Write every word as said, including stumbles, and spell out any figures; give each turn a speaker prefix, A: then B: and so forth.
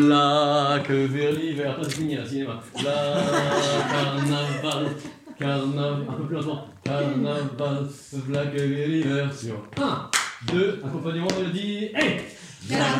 A: Là que vers l'hiver, pas fini à cinéma. Là, carnaval, carnaval, un peu plus longtemps. Carnaval, là que vers l'hiver sur un, deux, accompagnement mélodie, et